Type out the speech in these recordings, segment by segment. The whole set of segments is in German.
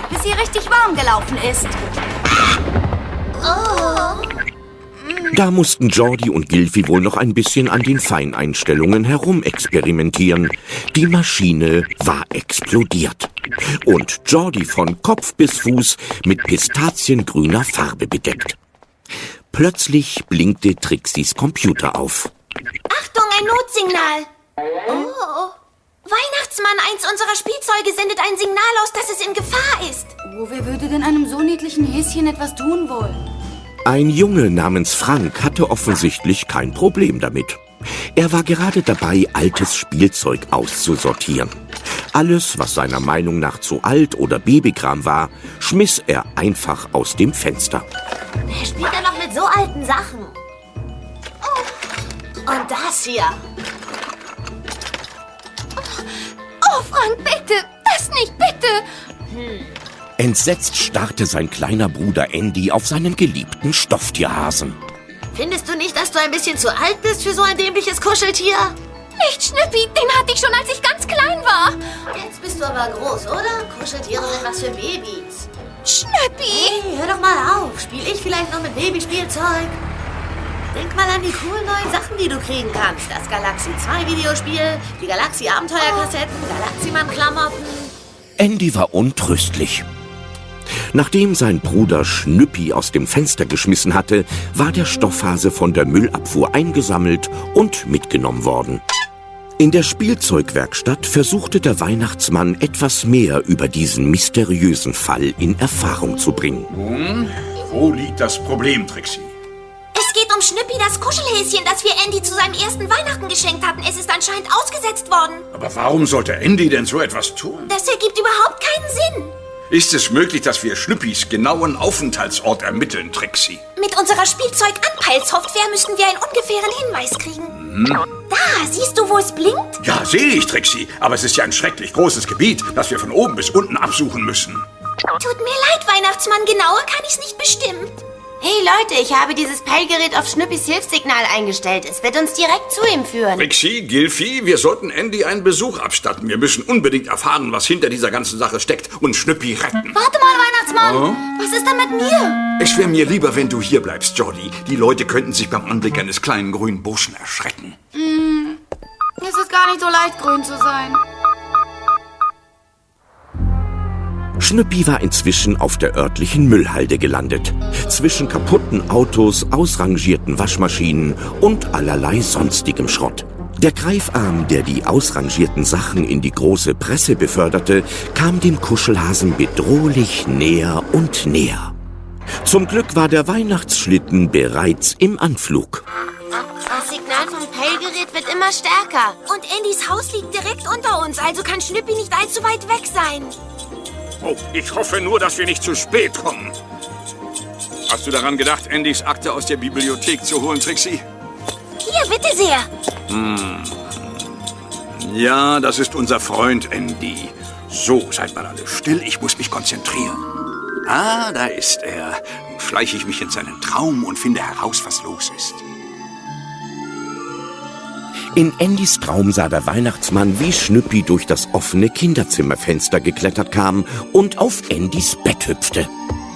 Zeit, bis sie richtig warm gelaufen ist. Da mussten Geordie und Gilfy wohl noch ein bisschen an den Feineinstellungen herumexperimentieren. Die Maschine war explodiert. Und Geordie von Kopf bis Fuß mit pistaziengrüner Farbe bedeckt. Plötzlich blinkte Trixis Computer auf. Achtung, ein Notsignal. Oh. Weihnachtsmann, eins unserer Spielzeuge sendet ein Signal aus, dass es in Gefahr ist. Oh, wer würde denn einem so niedlichen Häschen etwas tun wollen? Ein Junge namens Frank hatte offensichtlich kein Problem damit. Er war gerade dabei, altes Spielzeug auszusortieren. Alles, was seiner Meinung nach zu alt oder Babykram war, schmiss er einfach aus dem Fenster. Wer spielt denn noch mit so alten Sachen? Und das hier. Oh, Frank, bitte! Das nicht, bitte! Entsetzt starrte sein kleiner Bruder Andy auf seinen geliebten Stofftierhasen. Findest du nicht, dass du ein bisschen zu alt bist für so ein dämliches Kuscheltier? Nicht Schnüppi, den hatte ich schon, als ich ganz klein war. Jetzt bist du aber groß, oder? Kuscheltiere sind was für Babys. Schnüppi! Hey, hör doch mal auf. Spiel ich vielleicht noch mit Babyspielzeug? Denk mal an die coolen neuen Sachen, die du kriegen kannst. Das Galaxy 2 Videospiel, die Galaxy Abenteuerkassetten, Galaximann-Klamotten. Andy war untröstlich. Nachdem sein Bruder Schnüppi aus dem Fenster geschmissen hatte, war der Stoffhase von der Müllabfuhr eingesammelt und mitgenommen worden. In der Spielzeugwerkstatt versuchte der Weihnachtsmann etwas mehr über diesen mysteriösen Fall in Erfahrung zu bringen. Nun, wo liegt das Problem, Trixie? Es geht um Schnüppi, das Kuschelhäschen, das wir Andy zu seinem ersten Weihnachten geschenkt hatten. Es ist anscheinend ausgesetzt worden. Aber warum sollte Andy denn so etwas tun? Das ergibt überhaupt keinen Sinn. Ist es möglich, dass wir Schnüppis genauen Aufenthaltsort ermitteln, Trixie? Mit unserer Spielzeug-Anpeilsoftware müssten wir einen ungefähren Hinweis kriegen. Da, siehst du, wo es blinkt? Ja, sehe ich, Trixie. Aber es ist ja ein schrecklich großes Gebiet, das wir von oben bis unten absuchen müssen. Tut mir leid, Weihnachtsmann. Genauer kann ich's nicht bestimmen. Hey Leute, ich habe dieses Peilgerät auf Schnüppis Hilfssignal eingestellt. Es wird uns direkt zu ihm führen. Trixie, Gilfy, wir sollten Andy einen Besuch abstatten. Wir müssen unbedingt erfahren, was hinter dieser ganzen Sache steckt und Schnüppi retten. Warte mal, Weihnachtsmann. Was ist denn mit mir? Es wäre mir lieber, wenn du hier bleibst, Geordie. Die Leute könnten sich beim Anblick eines kleinen grünen Burschen erschrecken. Es ist gar nicht so leicht, grün zu sein. Schnüppi war inzwischen auf der örtlichen Müllhalde gelandet. Zwischen kaputten Autos, ausrangierten Waschmaschinen und allerlei sonstigem Schrott. Der Greifarm, der die ausrangierten Sachen in die große Presse beförderte, kam dem Kuschelhasen bedrohlich näher und näher. Zum Glück war der Weihnachtsschlitten bereits im Anflug. Das Signal vom Peilgerät wird immer stärker. Und Andys Haus liegt direkt unter uns, also kann Schnüppi nicht allzu weit weg sein. Oh, ich hoffe nur, dass wir nicht zu spät kommen. Hast du daran gedacht, Andys Akte aus der Bibliothek zu holen, Trixie? Hier, bitte sehr. Ja, das ist unser Freund Andy. So, seid mal alle still, ich muss mich konzentrieren. Ah, da ist er. Nun schleiche ich mich in seinen Traum und finde heraus, was los ist. In Andys Traum sah der Weihnachtsmann, wie Schnüppi durch das offene Kinderzimmerfenster geklettert kam und auf Andys Bett hüpfte.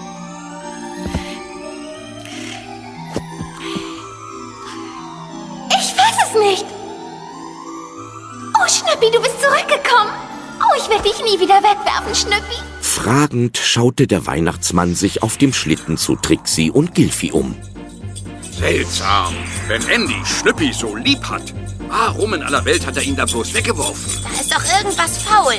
Ich weiß es nicht. Oh, Schnüppi, du bist zurückgekommen. Oh, ich werde dich nie wieder wegwerfen, Schnüppi. Fragend schaute der Weihnachtsmann sich auf dem Schlitten zu Trixie und Gilfy um. Seltsam, wenn Andy Schnüppi so lieb hat. Warum in aller Welt hat er ihn da bloß weggeworfen? Da ist doch irgendwas faul.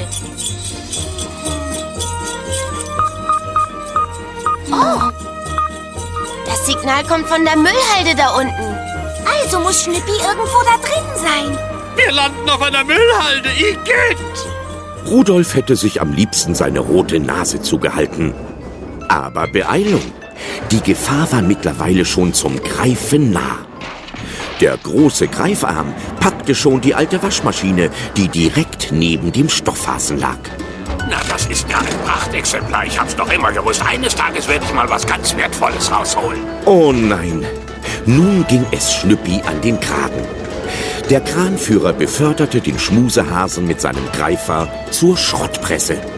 Oh, das Signal kommt von der Müllhalde da unten. Also muss Schnüppi irgendwo da drin sein. Wir landen auf einer Müllhalde, Igitt! Rudolf hätte sich am liebsten seine rote Nase zugehalten. Aber Beeilung! Die Gefahr war mittlerweile schon zum Greifen nah. Der große Greifarm packte schon die alte Waschmaschine, die direkt neben dem Stoffhasen lag. Na, das ist ja ein Prachtexemplar. Ich hab's doch immer gewusst. Eines Tages werde ich mal was ganz Wertvolles rausholen. Oh nein! Nun ging es Schnüppi an den Kragen. Der Kranführer beförderte den Schmusehasen mit seinem Greifer zur Schrottpresse.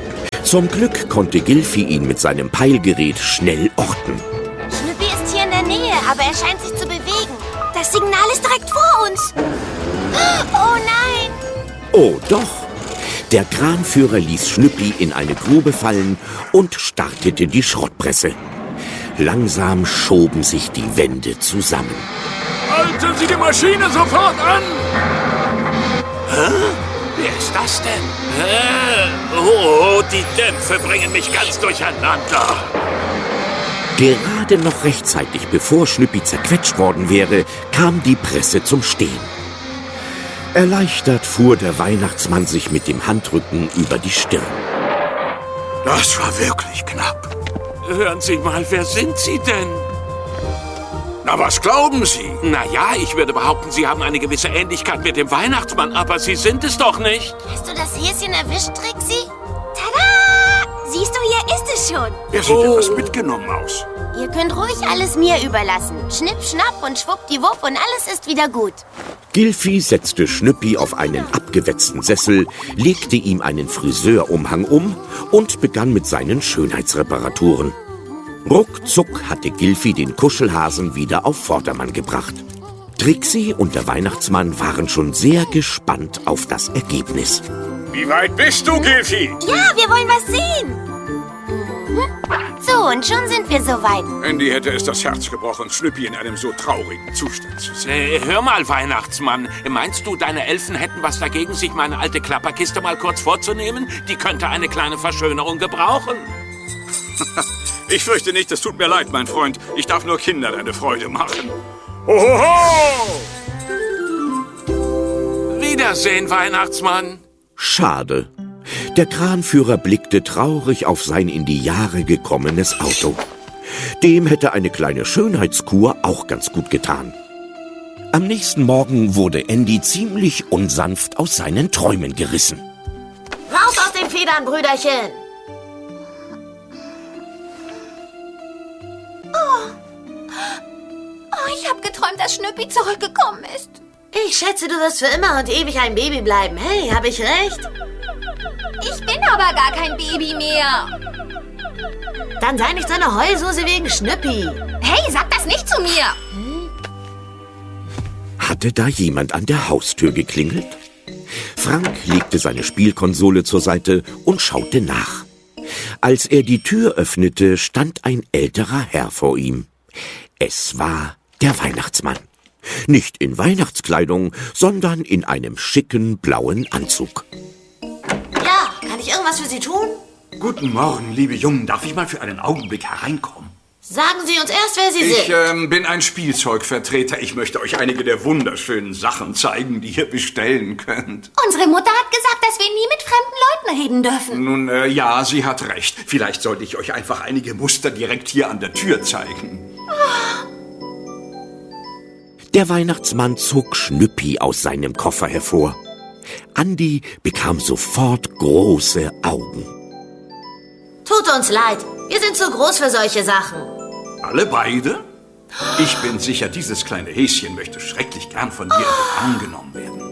Zum Glück konnte Gilfi ihn mit seinem Peilgerät schnell orten. Schnüppi ist hier in der Nähe, aber er scheint sich zu bewegen. Das Signal ist direkt vor uns. Oh nein! Oh doch! Der Kranführer ließ Schnüppi in eine Grube fallen und startete die Schrottpresse. Langsam schoben sich die Wände zusammen. Halten Sie die Maschine sofort an! Hä? Wer ist das denn? Oh, die Dämpfe bringen mich ganz durcheinander. Gerade noch rechtzeitig, bevor Schnüppi zerquetscht worden wäre, kam die Presse zum Stehen. Erleichtert fuhr der Weihnachtsmann sich mit dem Handrücken über die Stirn. Das war wirklich knapp. Hören Sie mal, wer sind Sie denn? Na, was glauben Sie? Naja, ich würde behaupten, Sie haben eine gewisse Ähnlichkeit mit dem Weihnachtsmann, aber Sie sind es doch nicht. Hast du das Häschen erwischt, Trixie? Tada! Siehst du, hier ist es schon. Er sieht etwas mitgenommen aus. Ihr könnt ruhig alles mir überlassen. Schnipp, schnapp und schwuppdiwupp und alles ist wieder gut. Gilfi setzte Schnüppi auf einen abgewetzten Sessel, legte ihm einen Friseurumhang um und begann mit seinen Schönheitsreparaturen. Ruckzuck hatte Gilfi den Kuschelhasen wieder auf Vordermann gebracht. Trixie und der Weihnachtsmann waren schon sehr gespannt auf das Ergebnis. Wie weit bist du, Gilfi? Ja, wir wollen was sehen. So, und schon sind wir soweit. Andy hätte es das Herz gebrochen, Schnüppi in einem so traurigen Zustand zu sehen. Hör mal, Weihnachtsmann. Meinst du, deine Elfen hätten was dagegen, sich meine alte Klapperkiste mal kurz vorzunehmen? Die könnte eine kleine Verschönerung gebrauchen. Ich fürchte nicht, es tut mir leid, mein Freund. Ich darf nur Kindern eine Freude machen. Hohoho! Wiedersehen, Weihnachtsmann. Schade. Der Kranführer blickte traurig auf sein in die Jahre gekommenes Auto. Dem hätte eine kleine Schönheitskur auch ganz gut getan. Am nächsten Morgen wurde Andy ziemlich unsanft aus seinen Träumen gerissen. Raus aus den Federn, Brüderchen! Oh, ich habe geträumt, dass Schnüppi zurückgekommen ist. Ich schätze, du wirst für immer und ewig ein Baby bleiben. Hey, habe ich recht? Ich bin aber gar kein Baby mehr. Dann sei nicht so eine Heulsuse wegen Schnüppi. Hey, sag das nicht zu mir. Hatte da jemand an der Haustür geklingelt? Frank legte seine Spielkonsole zur Seite und schaute nach. Als er die Tür öffnete, stand ein älterer Herr vor ihm. Es war der Weihnachtsmann. Nicht in Weihnachtskleidung, sondern in einem schicken blauen Anzug. Ja, kann ich irgendwas für Sie tun? Guten Morgen, liebe Jungen. Darf ich mal für einen Augenblick hereinkommen? Sagen Sie uns erst, wer Sie Ich sind. bin ein Spielzeugvertreter. Ich möchte euch einige der wunderschönen Sachen zeigen, die ihr bestellen könnt. Unsere Mutter hat gesagt, dass wir nie mit fremden Leuten reden dürfen. Nun, ja, sie hat recht. Vielleicht sollte ich euch einfach einige Muster direkt hier an der Tür zeigen. Der Weihnachtsmann zog Schnüppi aus seinem Koffer hervor. Andi bekam sofort große Augen. Tut uns leid. Wir sind zu groß für solche Sachen. Alle beide? Ich bin sicher, dieses kleine Häschen möchte schrecklich gern von dir in den Arm genommen werden.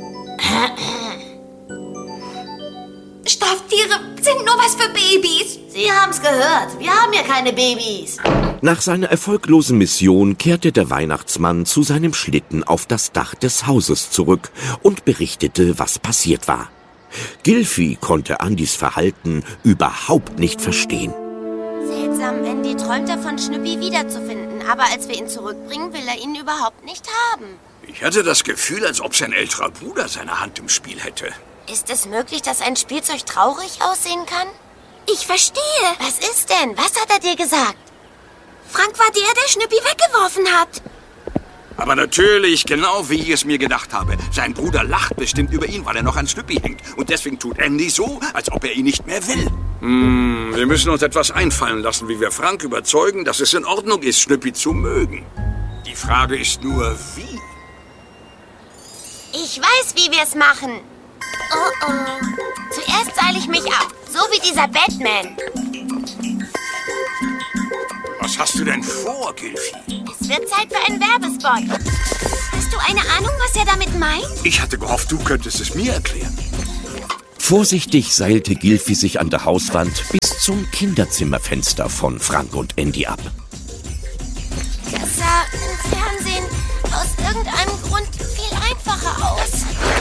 Stofftiere sind nur was für Babys. Sie haben's gehört. Wir haben ja keine Babys. Nach seiner erfolglosen Mission kehrte der Weihnachtsmann zu seinem Schlitten auf das Dach des Hauses zurück und berichtete, was passiert war. Gilfi konnte Andys Verhalten überhaupt nicht verstehen. Seltsam, Andy träumt davon, Schnüppi wiederzufinden. Aber als wir ihn zurückbringen, will er ihn überhaupt nicht haben. Ich hatte das Gefühl, als ob sein älterer Bruder seine Hand im Spiel hätte. Ist es möglich, dass ein Spielzeug traurig aussehen kann? Ich verstehe. Was ist denn? Was hat er dir gesagt? Frank war der Schnüppi weggeworfen hat. Aber natürlich, genau wie ich es mir gedacht habe. Sein Bruder lacht bestimmt über ihn, weil er noch an Schnüppi hängt. Und deswegen tut Andy so, als ob er ihn nicht mehr will. Wir müssen uns etwas einfallen lassen, wie wir Frank überzeugen, dass es in Ordnung ist, Schnüppi zu mögen. Die Frage ist nur, wie? Ich weiß, wie wir es machen. Oh oh. Zuerst seile ich mich ab, so wie dieser Batman. Was hast du denn vor, Gilfi? Es wird Zeit für einen Werbespot. Hast du eine Ahnung, was er damit meint? Ich hatte gehofft, du könntest es mir erklären. Vorsichtig seilte Gilfi sich an der Hauswand bis zum Kinderzimmerfenster von Frank und Andy ab. Das sah im Fernsehen aus irgendeinem Grund viel einfacher aus.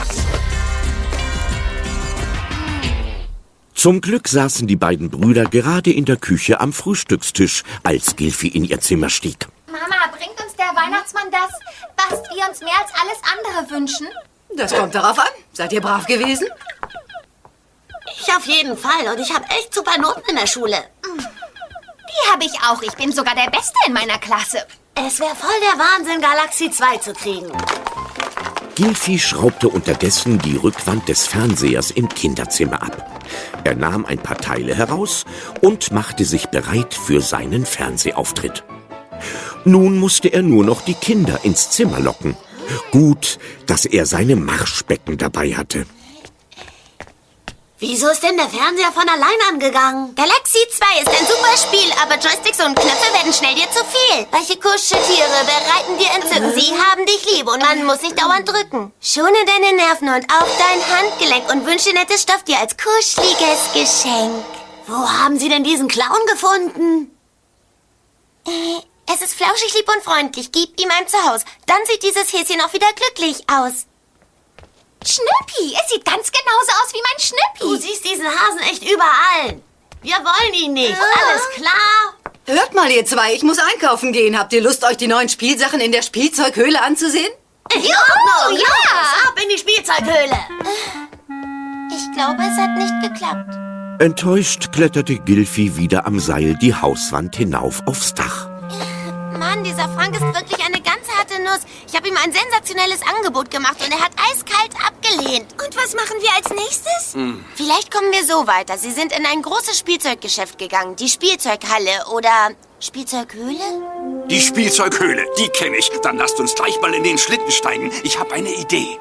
Zum Glück saßen die beiden Brüder gerade in der Küche am Frühstückstisch, als Gilfi in ihr Zimmer stieg. Mama, bringt uns der Weihnachtsmann das, was wir uns mehr als alles andere wünschen? Das kommt darauf an. Seid ihr brav gewesen? Ich auf jeden Fall. Und ich habe echt super Noten in der Schule. Die habe ich auch. Ich bin sogar der Beste in meiner Klasse. Es wäre voll der Wahnsinn, Galaxie 2 zu kriegen. Gilfi schraubte unterdessen die Rückwand des Fernsehers im Kinderzimmer ab. Er nahm ein paar Teile heraus und machte sich bereit für seinen Fernsehauftritt. Nun musste er nur noch die Kinder ins Zimmer locken. Gut, dass er seine Marschbecken dabei hatte. Wieso ist denn der Fernseher von allein angegangen? Galaxie 2 ist ein super Spiel, aber Joysticks und Knöpfe werden schnell dir zu viel. Weiche Kuscheltiere bereiten dir Entzücken. Sie haben dich lieb und man muss nicht dauernd drücken. Schone deine Nerven und auch dein Handgelenk und wünsche nettes Stofftier als kuscheliges Geschenk. Wo haben Sie denn diesen Clown gefunden? Es ist flauschig, lieb und freundlich. Gib ihm ein Zuhause. Dann sieht dieses Häschen auch wieder glücklich aus. Schnüppi, es sieht ganz genauso aus wie mein Schnüppi. Du siehst diesen Hasen echt überall. Wir wollen ihn nicht. Alles klar? Hört mal, ihr zwei, ich muss einkaufen gehen. Habt ihr Lust, euch die neuen Spielsachen in der Spielzeughöhle anzusehen? Ja! ja. Ab in die Spielzeughöhle. Ich glaube, es hat nicht geklappt. Enttäuscht kletterte Gilfi wieder am Seil die Hauswand hinauf aufs Dach. Mann, dieser Frank ist wirklich eine ganz harte Nuss. Ich habe ihm ein sensationelles Angebot gemacht und er hat eiskalt abgelehnt. Und was machen wir als nächstes? Vielleicht kommen wir so weiter. Sie sind in ein großes Spielzeuggeschäft gegangen. Die Spielzeughalle oder Spielzeughöhle? Die Spielzeughöhle, die kenne ich. Dann lasst uns gleich mal in den Schlitten steigen. Ich habe eine Idee.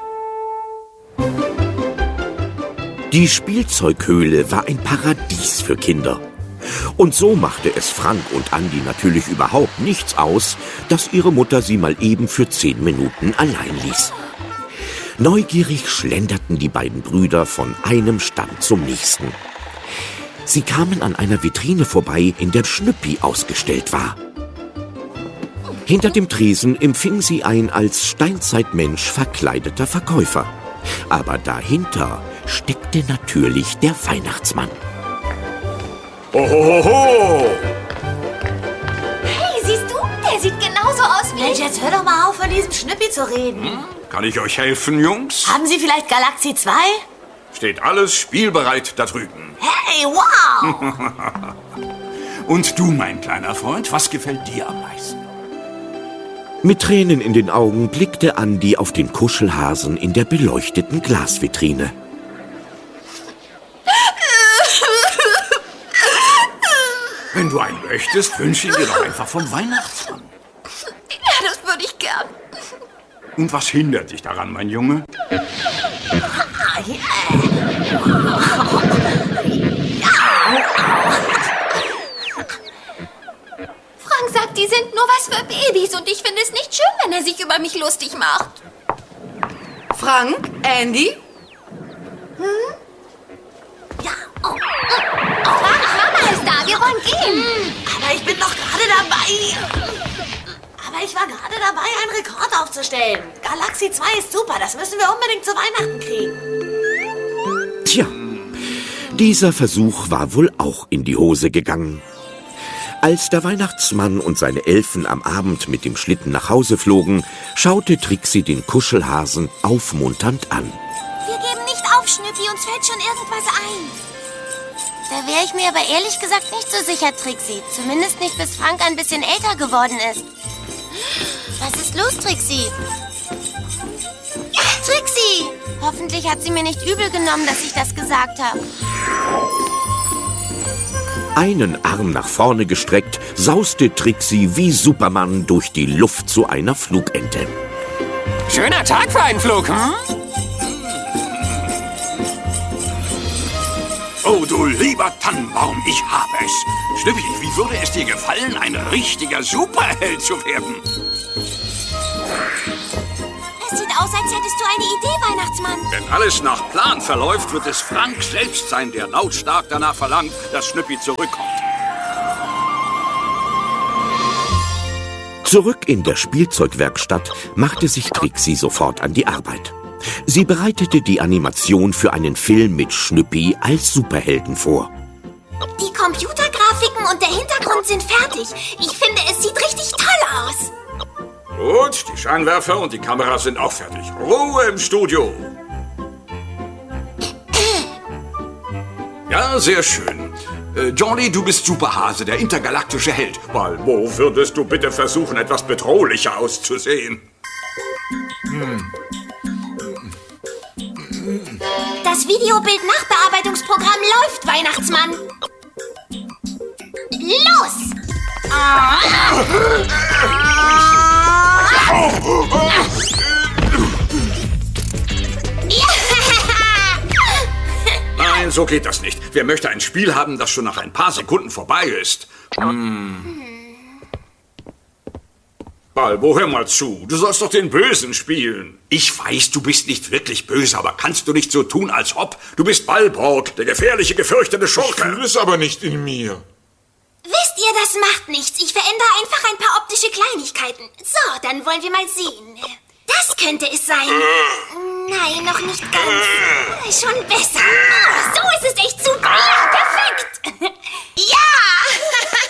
Die Spielzeughöhle war ein Paradies für Kinder. Und so machte es Frank und Andi natürlich überhaupt nichts aus, dass ihre Mutter sie mal eben für 10 Minuten allein ließ. Neugierig schlenderten die beiden Brüder von einem Stand zum nächsten. Sie kamen an einer Vitrine vorbei, in der Schnüppi ausgestellt war. Hinter dem Tresen empfing sie ein als Steinzeitmensch verkleideter Verkäufer. Aber dahinter steckte natürlich der Weihnachtsmann. Hohoho! Hey, siehst du? Der sieht genauso aus wie... Mensch, jetzt hör doch mal auf, von diesem Schnüppi zu reden. Kann ich euch helfen, Jungs? Haben Sie vielleicht Galaxie 2? Steht alles spielbereit da drüben. Hey, wow! Und du, mein kleiner Freund, was gefällt dir am meisten? Mit Tränen in den Augen blickte Andi auf den Kuschelhasen in der beleuchteten Glasvitrine. Wenn du einen möchtest, wünsche ihn dir doch einfach vom Weihnachtsmann. Ja, das würde ich gern. Und was hindert dich daran, mein Junge? Frank sagt, die sind nur was für Babys und ich finde es nicht schön, wenn er sich über mich lustig macht. Frank, Andy? Ja, oh. Mama ist da, wir wollen gehen. Aber ich bin doch gerade dabei. Aber ich war gerade dabei, einen Rekord aufzustellen. Galaxie 2 ist super, das müssen wir unbedingt zu Weihnachten kriegen. Tja, dieser Versuch war wohl auch in die Hose gegangen. Als der Weihnachtsmann und seine Elfen am Abend mit dem Schlitten nach Hause flogen, schaute Trixie den Kuschelhasen aufmunternd an. Wir geben nicht auf, Schnüppi, uns fällt schon irgendwas ein. Da wäre ich mir aber ehrlich gesagt nicht so sicher, Trixie. Zumindest nicht, bis Frank ein bisschen älter geworden ist. Was ist los, Trixie? Trixie! Hoffentlich hat sie mir nicht übel genommen, dass ich das gesagt habe. Einen Arm nach vorne gestreckt, sauste Trixie wie Superman durch die Luft zu einer Flugente. Schöner Tag für einen Flug, hm? Oh, du lieber Tannenbaum, ich habe es. Schnüppi, wie würde es dir gefallen, ein richtiger Superheld zu werden? Es sieht aus, als hättest du eine Idee, Weihnachtsmann. Wenn alles nach Plan verläuft, wird es Frank selbst sein, der lautstark danach verlangt, dass Schnüppi zurückkommt. Zurück in der Spielzeugwerkstatt machte sich Trixie sofort an die Arbeit. Sie bereitete die Animation für einen Film mit Schnüppi als Superhelden vor. Die Computergrafiken und der Hintergrund sind fertig. Ich finde, es sieht richtig toll aus. Gut, die Scheinwerfer und die Kameras sind auch fertig. Ruhe im Studio. Ja, sehr schön. Jolly, du bist Superhase, der intergalaktische Held. Balbo, würdest du bitte versuchen, etwas bedrohlicher auszusehen? Das Videobild-Nachbearbeitungsprogramm läuft, Weihnachtsmann. Los! Nein, so geht das nicht. Wer möchte ein Spiel haben, das schon nach ein paar Sekunden vorbei ist? Balbo, hör mal zu. Du sollst doch den Bösen spielen. Ich weiß, du bist nicht wirklich böse, aber kannst du nicht so tun, als ob? Du bist Balborg, der gefährliche, gefürchtete Schurke. Ich fühle es aber nicht in mir. Wisst ihr, das macht nichts. Ich verändere einfach ein paar optische Kleinigkeiten. So, dann wollen wir mal sehen. Das könnte es sein. Nein, noch nicht ganz. Schon besser. Oh, so ist es echt super. Ja, perfekt. Ja!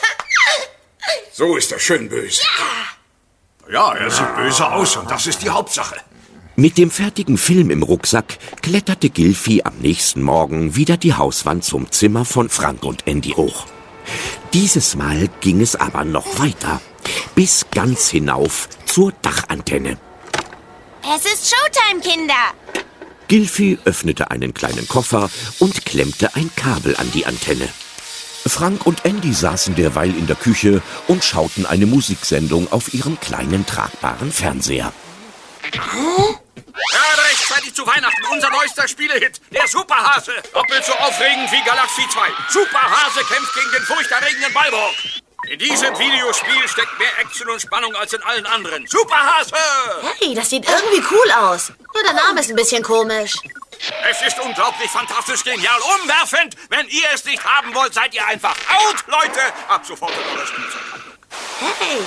So ist er schön böse. Ja, er sieht böse aus und das ist die Hauptsache. Mit dem fertigen Film im Rucksack kletterte Gilfi am nächsten Morgen wieder die Hauswand zum Zimmer von Frank und Andy hoch. Dieses Mal ging es aber noch weiter, bis ganz hinauf zur Dachantenne. Es ist Showtime, Kinder. Gilfi öffnete einen kleinen Koffer und klemmte ein Kabel an die Antenne. Frank und Andy saßen derweil in der Küche und schauten eine Musiksendung auf ihrem kleinen tragbaren Fernseher. Gerade rechtzeitig zu Weihnachten, unser neuester Spielehit, der Superhase. Doppelt so aufregend wie Galaxie 2. Superhase kämpft gegen den furchterregenden Balborg. In diesem Videospiel steckt mehr Action und Spannung als in allen anderen. Superhase! Hey, das sieht irgendwie cool aus. Nur der Name ist ein bisschen komisch. Es ist unglaublich, fantastisch, genial, umwerfend. Wenn ihr es nicht haben wollt, seid ihr einfach out, Leute. Ab sofort in eurer Spielzeughandlung. Hey.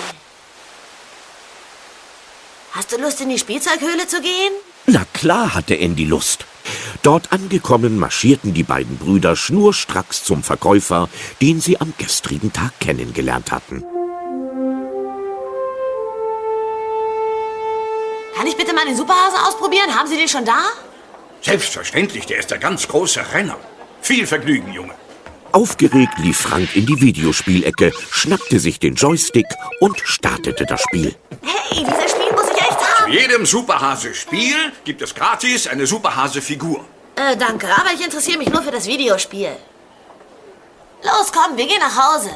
Hast du Lust, in die Spielzeughöhle zu gehen? Na klar hatte Andy Lust. Dort angekommen marschierten die beiden Brüder schnurstracks zum Verkäufer, den sie am gestrigen Tag kennengelernt hatten. Kann ich bitte mal den Superhasen ausprobieren? Haben Sie den schon da? Selbstverständlich, der ist der ganz große Renner. Viel Vergnügen, Junge. Aufgeregt lief Frank in die Videospielecke, schnappte sich den Joystick und startete das Spiel. Hey, dieses Spiel muss ich echt haben. Zu jedem Superhase-Spiel gibt es gratis eine Superhase-Figur. Danke, aber ich interessiere mich nur für das Videospiel. Los, komm, wir gehen nach Hause.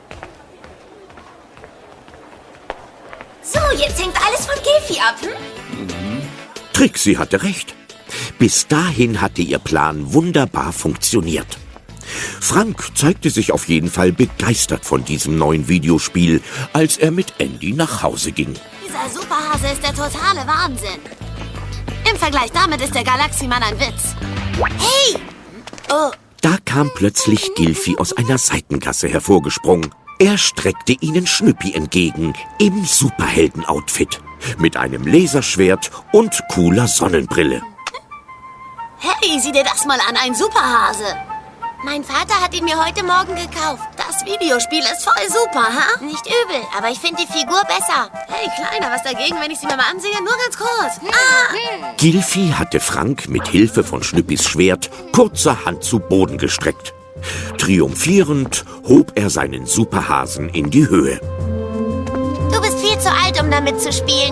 So, jetzt hängt alles von Gilfi ab, Trixie hatte recht. Bis dahin hatte ihr Plan wunderbar funktioniert. Frank zeigte sich auf jeden Fall begeistert von diesem neuen Videospiel, als er mit Andy nach Hause ging. Dieser Superhase ist der totale Wahnsinn. Im Vergleich damit ist der Galaxiemann ein Witz. Hey! Oh. Da kam plötzlich Gilfi aus einer Seitengasse hervorgesprungen. Er streckte ihnen Schnüppi entgegen, im Superhelden-Outfit, mit einem Laserschwert und cooler Sonnenbrille. Hey, sieh dir das mal an, ein Superhase. Mein Vater hat ihn mir heute Morgen gekauft. Das Videospiel ist voll super, ha? Nicht übel, aber ich finde die Figur besser. Hey, Kleiner, was dagegen, wenn ich sie mir mal ansehe? Nur ganz kurz. Gilfi hatte Frank mit Hilfe von Schnüppis Schwert kurzerhand zu Boden gestreckt. Triumphierend hob er seinen Superhasen in die Höhe. Du bist viel zu alt, um damit zu spielen.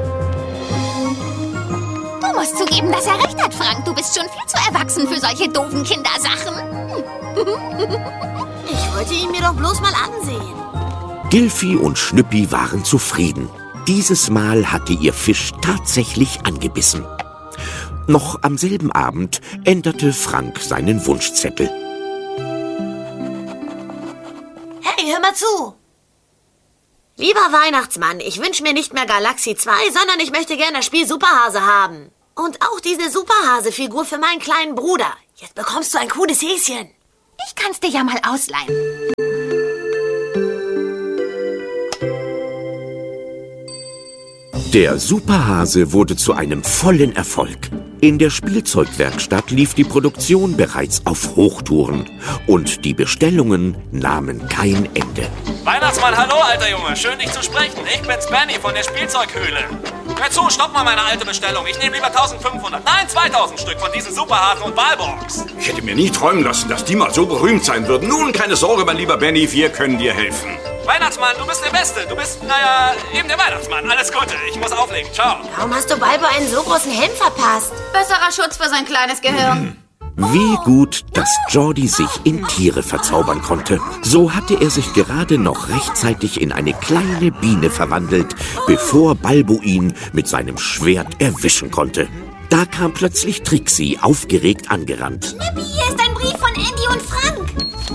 Du musst zugeben, dass er recht hat, Frank. Du bist schon viel zu erwachsen für solche doofen Kindersachen. Ich wollte ihn mir doch bloß mal ansehen. Gilfi und Schnüppi waren zufrieden. Dieses Mal hatte ihr Fisch tatsächlich angebissen. Noch am selben Abend änderte Frank seinen Wunschzettel. Hey, hör mal zu. Lieber Weihnachtsmann, ich wünsche mir nicht mehr Galaxie 2, sondern ich möchte gerne das Spiel Superhase haben. Und auch diese Superhase-Figur für meinen kleinen Bruder. Jetzt bekommst du ein cooles Häschen. Ich kann's dir ja mal ausleihen. Der Superhase wurde zu einem vollen Erfolg. In der Spielzeugwerkstatt lief die Produktion bereits auf Hochtouren und die Bestellungen nahmen kein Ende. Weihnachtsmann, hallo, alter Junge. Schön, dich zu sprechen. Ich bin's, Benny von der Spielzeughöhle. Hör zu, stopp mal meine alte Bestellung. Ich nehme lieber 1500, nein, 2000 Stück von diesen Superhasen und Ballbox. Ich hätte mir nie träumen lassen, dass die mal so berühmt sein würden. Nun, keine Sorge, mein lieber Benny, wir können dir helfen. Weihnachtsmann, du bist der Beste. Du bist, naja, eben der Weihnachtsmann. Alles Gute, ich muss auflegen. Ciao. Warum hast du Balbo einen so großen Helm verpasst? Besserer Schutz für sein kleines Gehirn. Wie gut, dass Jordi sich in Tiere verzaubern konnte. So hatte er sich gerade noch rechtzeitig in eine kleine Biene verwandelt, bevor Balbo ihn mit seinem Schwert erwischen konnte. Da kam plötzlich Trixie aufgeregt angerannt. Schnippi, hier ist ein Brief von Andy und Frank.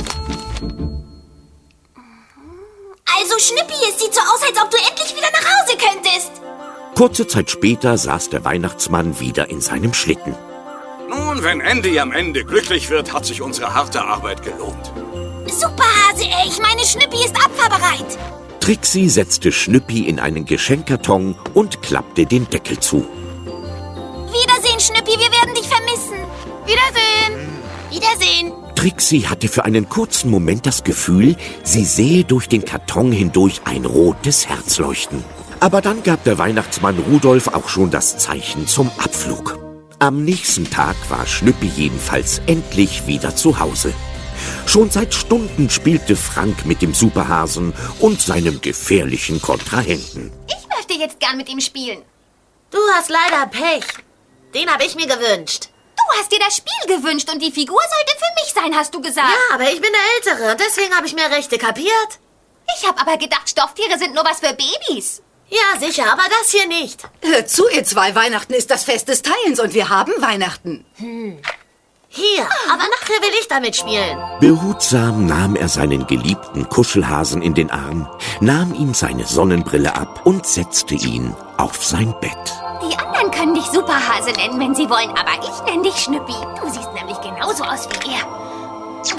Also, Schnippi, es sieht so aus, als ob du endlich wieder nach Hause könntest. Kurze Zeit später saß der Weihnachtsmann wieder in seinem Schlitten. Nun, wenn Andy am Ende glücklich wird, hat sich unsere harte Arbeit gelohnt. Superhase, ey, ich meine, Schnippi ist abfahrbereit. Trixie setzte Schnippi in einen Geschenkkarton und klappte den Deckel zu. Wiedersehen, Schnippi, wir werden dich vermissen. Wiedersehen. Wiedersehen. Trixie hatte für einen kurzen Moment das Gefühl, sie sähe durch den Karton hindurch ein rotes Herz leuchten. Aber dann gab der Weihnachtsmann Rudolf auch schon das Zeichen zum Abflug. Am nächsten Tag war Schnippi jedenfalls endlich wieder zu Hause. Schon seit Stunden spielte Frank mit dem Superhasen und seinem gefährlichen Kontrahenten. Ich möchte jetzt gern mit ihm spielen. Du hast leider Pech. Den habe ich mir gewünscht. Du hast dir das Spiel gewünscht und die Figur sollte für mich sein, hast du gesagt. Ja, aber ich bin der Ältere und deswegen habe ich mehr Rechte, kapiert? Ich habe aber gedacht, Stofftiere sind nur was für Babys. Ja, sicher, aber das hier nicht. Hört zu, ihr zwei, Weihnachten ist das Fest des Teilens und wir haben Weihnachten. Hier, aber nachher will ich damit spielen. Behutsam nahm er seinen geliebten Kuschelhasen in den Arm, nahm ihm seine Sonnenbrille ab und setzte ihn auf sein Bett. Die anderen können dich Superhase nennen, wenn sie wollen, aber ich nenne dich Schnippi. Du siehst nämlich genauso aus wie er.